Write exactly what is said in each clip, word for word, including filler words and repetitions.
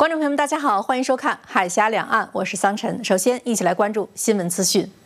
观众朋友们，大家好，欢迎收看《海峡两岸》，我是桑晨。首先，一起来关注新闻资讯。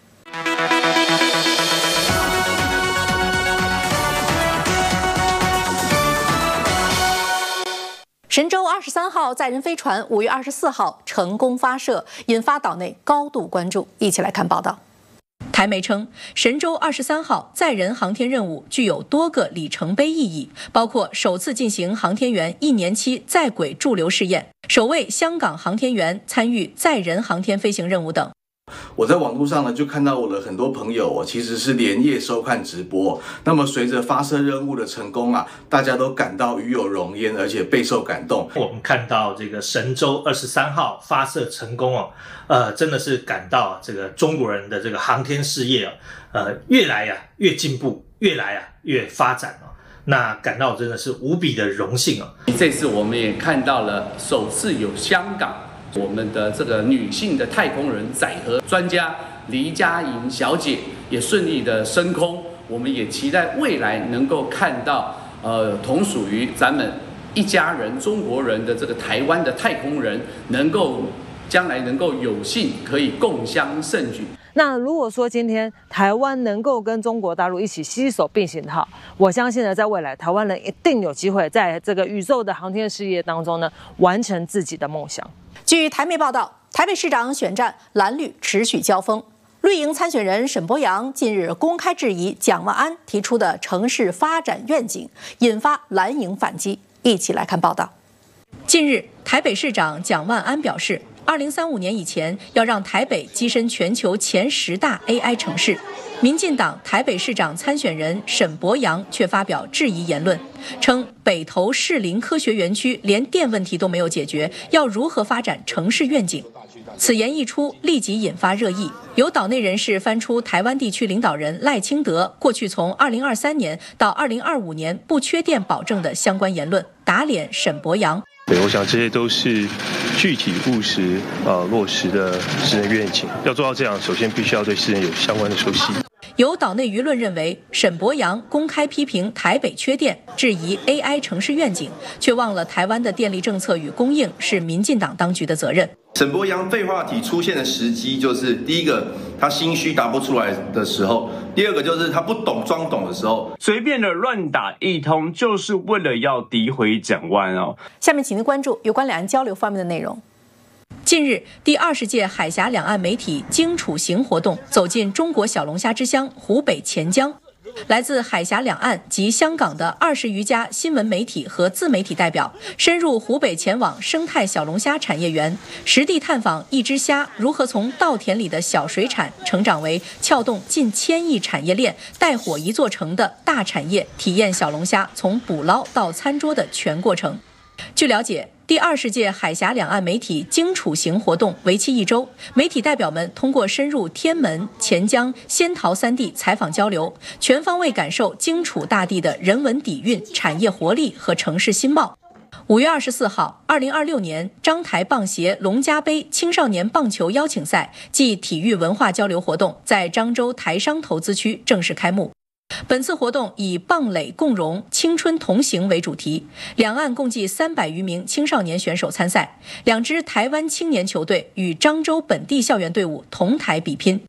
神舟二十三号载人飞船五月二十四号成功发射，引发岛内高度关注。一起来看报道。台媒称，神舟二十三号载人航天任务具有多个里程碑意义，包括首次进行航天员一年期在轨驻留试验，首位香港航天员参与载人航天飞行任务等。 我在网络上呢，就看到我的很多朋友，我其实是连夜收看直播。那么随着发射任务的成功啊，大家都感到与有荣焉，而且备受感动。 我们看到这个神舟二十三号发射成功哦，呃，真的是感到这个中国人的这个航天事业啊，呃，越来呀、啊、越进步，越来呀、啊、越发展哦。那感到真的是无比的荣幸哦。 这次我们也看到了首次有香港。我们的这个女性的太空人载荷专家黎佳莹小姐也顺利的升空，我们也期待未来能够看到呃同属于咱们一家人中国人的这个台湾的太空人能够将来能够有幸可以共襄盛举。 那如果说今天台湾能够跟中国大陆一起携手并行的话，我相信呢，在未来台湾人一定有机会在这个宇宙的航天事业当中呢，完成自己的梦想。 据台媒报道，台北市长选战蓝绿持续交锋，绿营参选人沈伯洋近日公开质疑蒋万安提出的城市发展愿景，引发蓝营反击。一起来看报道。近日，台北市长蒋万安表示，二零三五年以前要让台北跻身全球前十大 A I 城市。民进党台北市长参选人沈伯洋却发表质疑言论，称北投士林科学园区连电问题都没有解决，要如何发展城市愿景？此言一出，立即引发热议。有岛内人士翻出台湾地区领导人赖清德过去从二零二三年到二零二五年不缺电保证的相关言论，打脸沈伯洋。 对，我想这些都是具体务实呃落实的市政愿景。要做到这样，首先必须要对市政有相关的熟悉。 有岛内舆论认为，沈伯洋公开批评台北缺电，质疑 A I 城市愿景，却忘了台湾的电力政策与供应是民进党当局的责任。 沈伯洋废话题出现的时机，就是第一个他心虚答不出来的时候，第二个就是他不懂装懂的时候， 随便的乱打一通，就是为了要诋毁蒋万哦。 下面请您关注有关两岸交流方面的内容。近日，第二十届海峡两岸媒体荆楚行活动走进中国小龙虾之乡湖北潜江。来自海峡两岸及香港的二十余家新闻媒体和自媒体代表深入湖北前往生态小龙虾产业园，实地探访一只虾如何从稻田里的小水产成长为撬动近千亿产业链、带火一座城的大产业，体验小龙虾从捕捞到餐桌的全过程。据了解，第二十届海峡两岸媒体荆楚行活动为期一周，媒体代表们通过深入天门、潜江、仙桃三地采访交流，全方位感受荆楚大地的人文底蕴、产业活力和城市新貌。五月二十四号，二零二六年章台棒协龙家杯青少年棒球邀请赛暨体育文化交流活动在漳州台商投资区正式开幕。本次活动以棒垒共荣、青春同行为主题，两岸共计三百余名青少年选手参赛，两支台湾青年球队与漳州本地校园队伍同台比拼。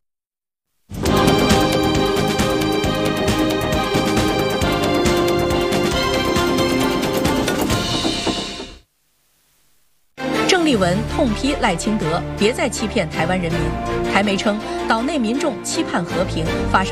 郑丽文痛批赖清德别再欺骗台湾人民。台媒称，岛内民众期盼和平，发生